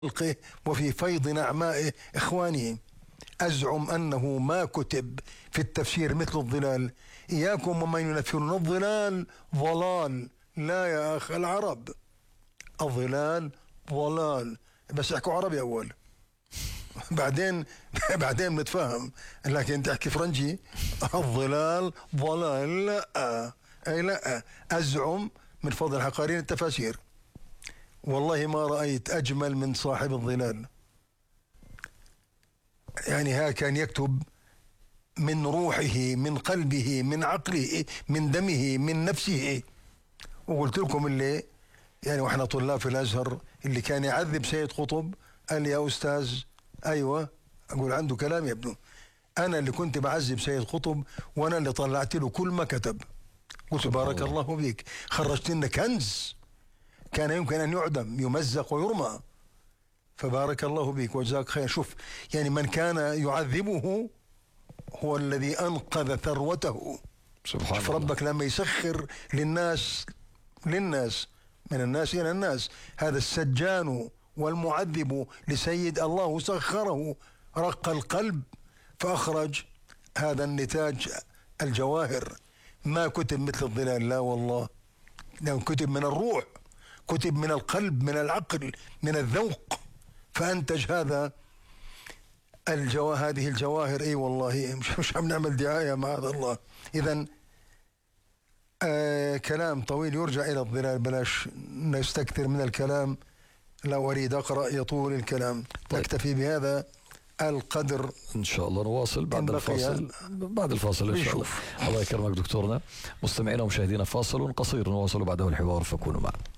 خلقه وفي فيض نعمائه. إخواني، أزعم أنه ما كتب في التفسير مثل الظلال. إياكم ومن ينفرون الظلال ضلال. لا يا أخ العرب، الظلال ضلال، بس احكوا عربي أول بعدين بنتفاهم، لكن تحكي فرنجي الظلال ضلال، لا أي لا. أزعم من فضل حقارين التفاسير والله ما رأيت أجمل من صاحب الظلال. يعني ها كان يكتب من روحه، من قلبه، من عقله، من دمه، من نفسه. وقلت لكم اللي يعني واحنا طلاب في الأزهر اللي كان يعذب سيد قطب قال لي يا أستاذ أيوة، أقول عنده كلام يا ابنه، أنا اللي كنت بعذب سيد قطب وأنا اللي طلعت له كل ما كتب. قلت بارك الله بك، خرجت لنا كنز كان يمكن أن يعدم، يمزق ويرمى. فبارك الله بك وجزاك خير. شوف يعني من كان يعذبه هو الذي أنقذ ثروته. سبحان شوف الله. ربك لما يسخر للناس من الناس إلى الناس، هذا السجان والمعذب لسيد الله سخره، رق القلب فأخرج هذا النتاج الجواهر. ما كتب مثل الظلال، لا والله، لأنه كتب من الروح، كتب من القلب، من العقل، من الذوق، فأنتج هذا هذه الجواهر. اي والله مش عم نعمل دعاية معاذ الله. إذن كلام طويل يرجع إلى الظلال، بلاش نستكثر من الكلام، لو أريد أقرأ يطول الكلام. طيب. نكتفي بهذا القدر إن شاء الله، نواصل بعد الفاصل. بعد الفاصل إن شاء الله. الله يكرمك دكتورنا. مستمعينا ومشاهدينا، فاصل قصير نواصل بعده الحوار، فكونوا معنا.